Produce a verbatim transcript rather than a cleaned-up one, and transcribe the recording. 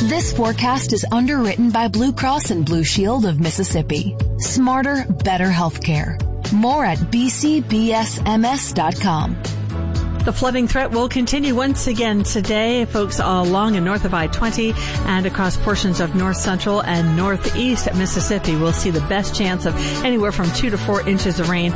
This forecast is underwritten by Blue Cross and Blue Shield of Mississippi. Smarter, better healthcare. More at b c b s m s dot com. The flooding threat will continue once again today. Folks all along and north of I twenty and across portions of north central and northeast Mississippi will see the best chance of anywhere from two to four inches of rain